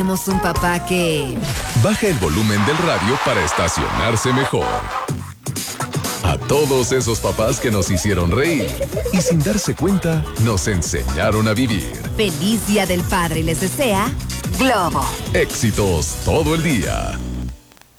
Tenemos un papá que... Baja el volumen del radio para estacionarse mejor. A todos esos papás que nos hicieron reír y sin darse cuenta nos enseñaron a vivir. Feliz Día del Padre les desea Globo. Éxitos todo el día.